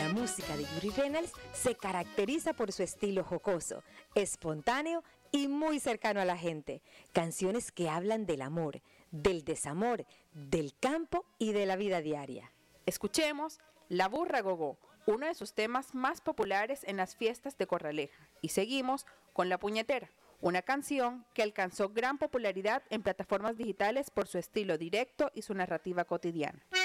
La música de Yuri Reynolds se caracteriza por su estilo jocoso, espontáneo y muy cercano a la gente. Canciones que hablan del amor, del desamor, del campo y de la vida diaria. Escuchemos La Burra Gogó, uno de sus temas más populares en las fiestas de Corraleja. Y seguimos con La Puñetera, una canción que alcanzó gran popularidad en plataformas digitales por su estilo directo y su narrativa cotidiana.